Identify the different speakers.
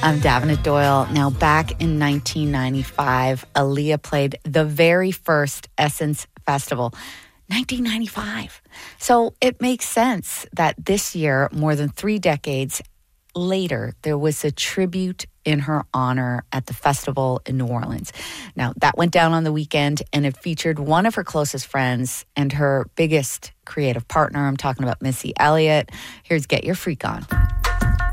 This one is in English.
Speaker 1: I'm Davenant Doyle. Now, back in 1995, Aaliyah played the very first Essence Festival. 1995. So it makes sense that this year, more than 3 decades later, there was a tribute in her honor at the festival in New Orleans. Now, that went down on the weekend, and it featured one of her closest friends and her biggest creative partner. I'm talking about Missy Elliott. Here's Get Your Freak On.